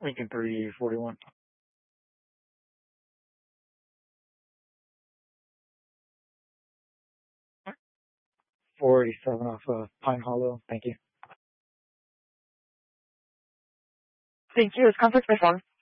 Lincoln 341. 487 off of Pine Hollow. Thank you. Thank you. Is conference performed?